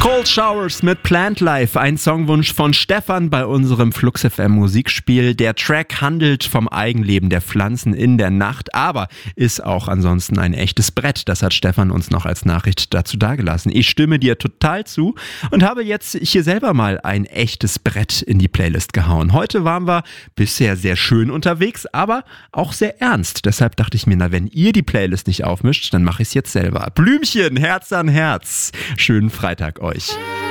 Cold Showers mit Plant Life, ein Songwunsch von Stefan bei unserem Flux FM Musikspiel. Der Track handelt vom Eigenleben der Pflanzen in der Nacht, aber ist auch ansonsten ein echtes Brett. Das hat Stefan uns noch als Nachricht dazu dagelassen. Ich stimme dir total zu und habe jetzt hier selber mal ein echtes Brett in die Playlist gehauen. Heute waren wir bisher sehr schön unterwegs, aber auch sehr ernst. Deshalb dachte ich mir, na, wenn ihr die Playlist nicht aufmischt, dann mache ich es jetzt selber. Blümchen, Herz an Herz. Schönen Freitag euch.